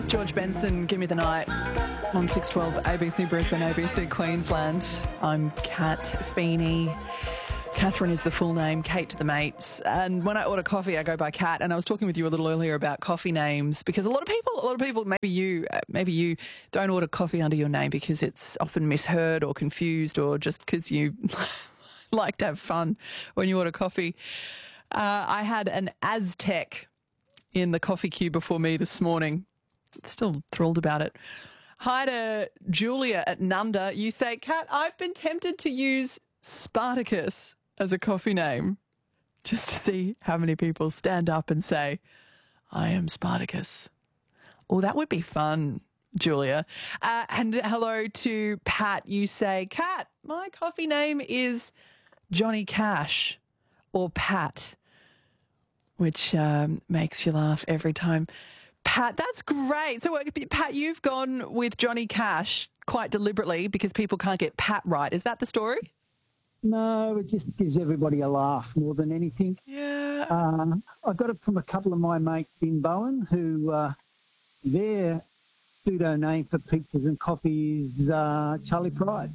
George Benson, Give Me the Night on 612 ABC Brisbane, ABC Queensland. I'm Kat Feeney. Catherine is the full name, Kate to the mates. And when I order coffee, I go by Kat. And I was talking with you a little earlier about coffee names because a lot of people, maybe you don't order coffee under your name because it's often misheard or confused or just because you like to have fun when you order coffee. I had an Aztec in the coffee queue before me this morning. Still thrilled about it. Hi to Julia at Nunda. You say, Kat, I've been tempted to use Spartacus as a coffee name just to see how many people stand up and say, I am Spartacus. Oh, that would be fun, Julia. And hello to Pat. You say, Kat, my coffee name is Johnny Cash or Pat, which makes you laugh every time. Pat, that's great. So, Pat, you've gone with Johnny Cash quite deliberately because people can't get Pat right. Is that the story? No, it just gives everybody a laugh more than anything. Yeah. I got it from a couple of my mates in Bowen who their pseudo name for pizzas and coffee is Charlie Pride.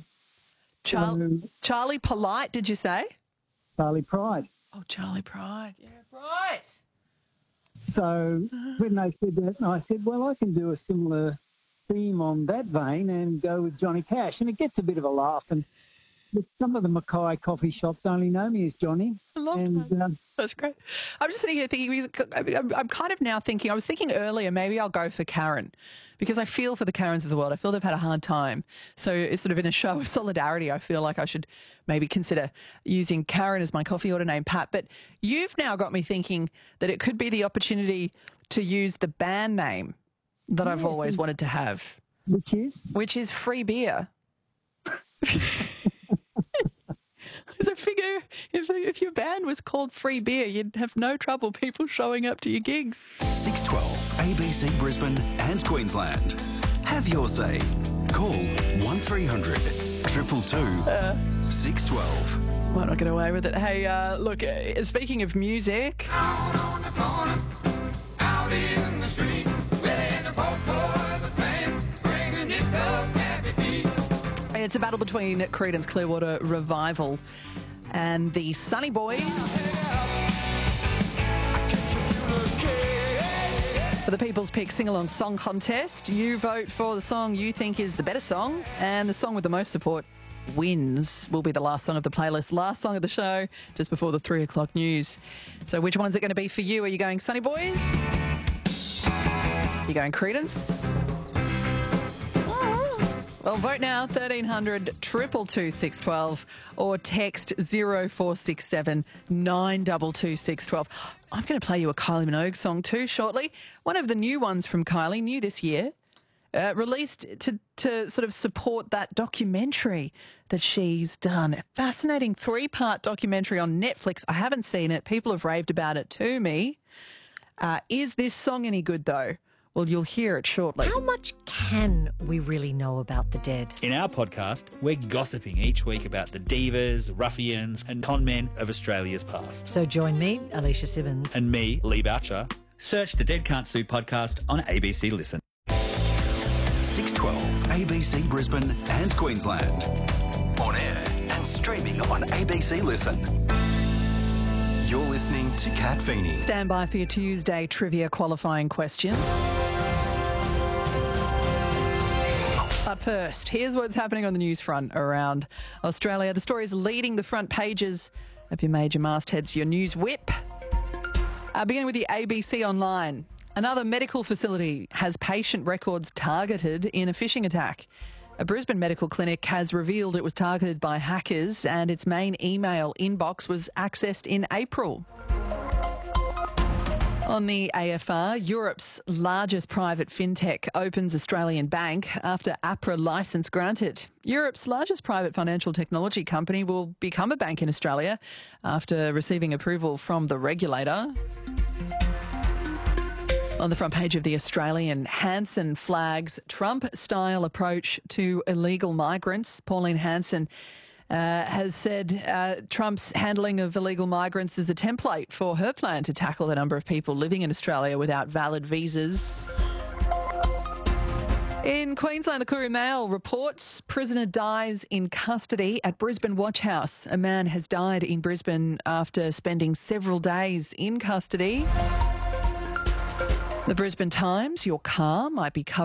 Charlie Polite, did you say? Charlie Pride. Oh, Charlie Pride. Yeah, right. So when they said that, I said, well, I can do a similar theme on that vein and go with Johnny Cash. And it gets a bit of a laugh. And some of the Mackay coffee shops only know me as Johnny. I love that. That's great. I'm just sitting here thinking, I'm kind of now thinking, I was thinking earlier, maybe I'll go for Karen because I feel for the Karens of the world. I feel they've had a hard time. So it's sort of in a show of solidarity, I feel like I should maybe consider using Karen as my coffee order name, Pat. But you've now got me thinking that it could be the opportunity to use the band name that I've always wanted to have. Which is? Free beer. Because I figure if your band was called Free Beer, you'd have no trouble people showing up to your gigs. 612 ABC Brisbane and Queensland. Have your say. Call 1300 222 612. Might not get away with it. Hey, look, speaking of music... Out on the corner, out in the street, where the folk boys are playing, bringing this love happy feet. It's a battle between Creedence Clearwater Revival and the Sunny Boys. For the People's Pick Sing-Along Song Contest, you vote for the song you think is the better song, and the song with the most support wins. Will be the last song of the playlist, last song of the show, just before the 3 o'clock news. So which one's it going to be for you? Are you going Sunny Boys? Are you going Creedence? Well, vote now, 1300 222 612 or text 0467 922 612. I'm going to play you a Kylie Minogue song too shortly. One of the new ones from Kylie, new this year, released to sort of support that documentary that she's done. A fascinating 3-part documentary on Netflix. I haven't seen it. People have raved about it to me. Is this song any good, though? Well, you'll hear it shortly. How much can we really know about the dead? In our podcast, we're gossiping each week about the divas, ruffians and con men of Australia's past. So join me, Alicia Simmons. And me, Lee Boucher. Search the Dead Can't Sue podcast on ABC Listen. 612 ABC Brisbane and Queensland. On air and streaming on ABC Listen. You're listening to Kat Feeney. Stand by for your Tuesday trivia qualifying question. But first, here's what's happening on the news front around Australia. The stories leading the front pages of your major mastheads, your news whip. Beginning with the ABC Online. Another medical facility has patient records targeted in a phishing attack. A Brisbane medical clinic has revealed it was targeted by hackers and its main email inbox was accessed in April. On the AFR, Europe's largest private fintech opens Australian bank after APRA licence granted. Europe's largest private financial technology company will become a bank in Australia after receiving approval from the regulator. On the front page of The Australian, Hanson flags Trump-style approach to illegal migrants. Pauline Hanson has said Trump's handling of illegal migrants is a template for her plan to tackle the number of people living in Australia without valid visas. In Queensland, the Courier Mail reports prisoner dies in custody at Brisbane Watch House. A man has died in Brisbane after spending several days in custody. The Brisbane Times, your car might be covered